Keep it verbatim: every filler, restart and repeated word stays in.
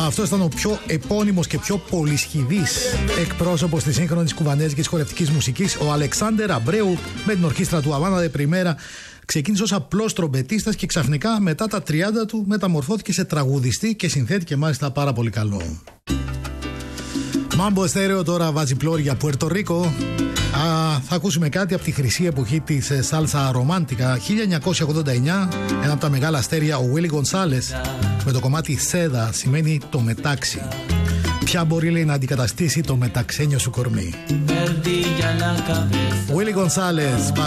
αυτός ήταν ο πιο επώνυμος και πιο πολυσχηδής εκπρόσωπος της σύγχρονης κουβανέζικης χορευτικής μουσικής, ο Αλεξάνδερ Αμπρέου, με την ορχήστρα του Αβάνα Δε Πριμέρα. Ξεκίνησε ως απλός τρομπετίστας και ξαφνικά μετά τα τριάντα του μεταμορφώθηκε σε τραγουδιστή και συνθέτη, μάλιστα πάρα πολύ καλό. Μάμπο Εστέρεο τώρα βάζει πλώρη για Πουέρτο Ρίκο. Α, θα ακούσουμε κάτι από τη χρυσή εποχή της σάλσα ρομάντικα. χίλια εννιακόσια ογδόντα εννιά, ένα από τα μεγάλα αστέρια, ο Willy González, με το κομμάτι Σέδα, σημαίνει το μετάξι. Ποια μπορεί, λέει, να αντικαταστήσει το μεταξένιο σου κορμί. Willy González.